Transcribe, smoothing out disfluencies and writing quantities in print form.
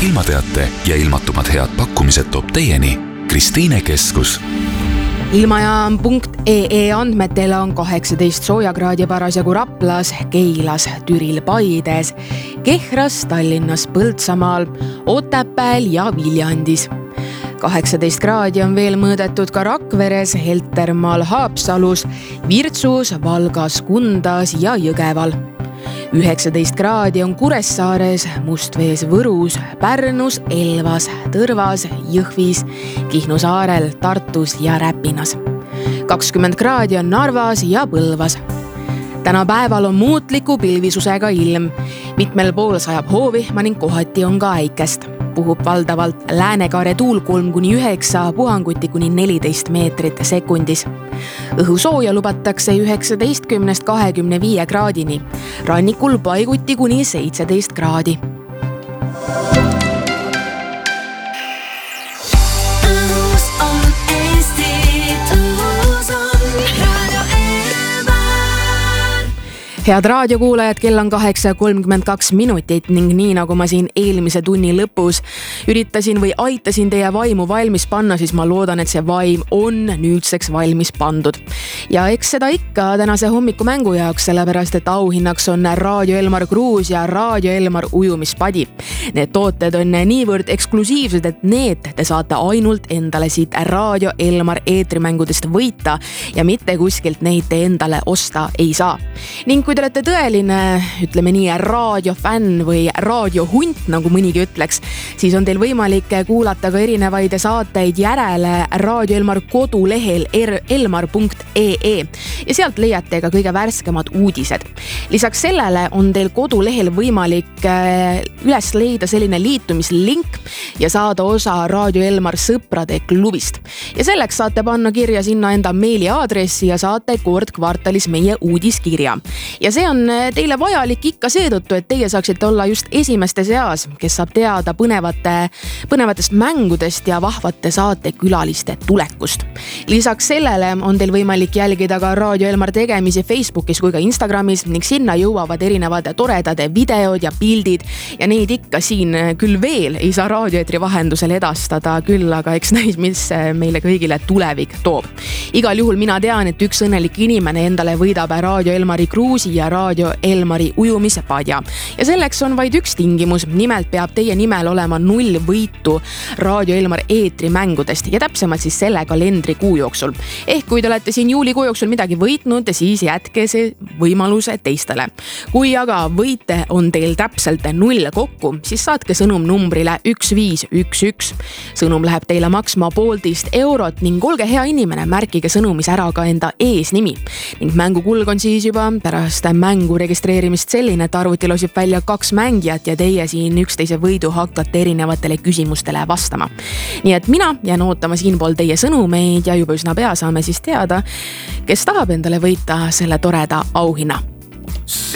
ilmateate ja ilmatumad head pakkumised toob teieni Kristiine Keskus. Ilmajaam.ee andmetel on 18 soojakraadi parasjagu Raplas, Keilas, Türil, Paides, Kehras, Tallinnas, Põltsamaal, Otepääl ja Viljandis. 18 kraadi on veel mõõdetud ka Rakveres, Heltermaal, Haapsalus, Virtsus, Valgas, Kundas ja Jõgeval. 19 kraadi on Kuressaares, Mustvees, Võrus, Pärnus, Elvas, Tõrvas, Jõhvis, Kihnu saarel, Tartus ja Räpinas. 20 kraadi on Narvas ja Põlvas. Täna päeval on muutliku pilvisusega ilm. Mitmel pool sajab hoovihma ning kohati on ka äikest. Puhub valdavalt läänekaare tuul 3-9, puhanguti kuni 14 meetrit sekundis. Õhu sooja lubatakse 19-25 kraadini. Rannikul paiguti kuni 17 kraadi. Head raadiokuulajad, kell on 8:32 ning nii nagu ma siin eelmise tunni lõpus üritasin või aitasin teie vaimu valmis panna, siis ma loodan, et see vaim on nüüdseks valmis pandud. Ja eks seda ikka tänase hommiku mängu jaoks, sellepärast et auhinnaks on Raadio Elmar Kruus ja Raadio Elmar ujumispadi. Need tooted on niivõrd eksklusiivsed, et need te saate ainult endale siit Raadio Elmar eetrimängudest võita ja mitte kuskilt neid te endale osta ei saa. Ning kui te olete tõeline, ütleme nii, raadiofänn või raadiohunt, nagu mõnigi ütleks, siis on teil võimalik kuulata ka erinevaid saateid järele Raadio Elmar kodulehel elmar.ee ja sealt leiate ka kõige värskemad uudised. Lisaks sellele on teil kodulehel võimalik üles leida selline liitumislink ja saada osa Raadio Elmar sõprade klubist. Ja selleks saate panna kirja sinna enda meiliaadressi ja saate kord kvartalis meie uudiskirja. Ja see on teile vajalik ikka seetõttu, et teie saaksite olla just esimeste seas, kes saab teada põnevatest mängudest ja vahvate saatekülaliste tulekust. Lisaks sellele on teil võimalik jälgida ka Raadio Elmar tegemisi Facebookis kui ka Instagramis ning sinna jõuavad erinevad toredad videod ja pildid ja neid ikka siin küll veel ei saa raadioetri vahendusel edastada, küll aga eks näis, mis meile kõigile tulevik toob. Igal juhul mina tean, et üks õnnelik inimene endale võidab Raadio Elmari Kruusi ja Raadio Elmari ujumispadja. Ja selleks on vaid üks tingimus, nimelt peab teie nimel olema 0 võitu Raadio Elmar eetrimängudest ja täpsemalt siis selle kalendrikuu jooksul. Ehk kui te olete siin juulikuu jooksul midagi võitnud, siis jätke see võimaluse teistele. Kui aga võite on teil täpselt 0 kokku, siis saatke sõnum numbrile 1511. Sõnum läheb teile maksma 1,5 eurot ning olge hea inimene, märkige sõnumis ära ka enda eesnimi. Ning mängukulg on siis juba pärast mängu registreerimist selline, et arvuti loosib välja 2 mängijat ja teie siin üksteise võidu hakkate erinevatele küsimustele vastama. Nii et mina jään ootama siinpool teie sõnumeid ja juba üsna pea saame siis teada, kes tahab endale võita selle toreda auhinna.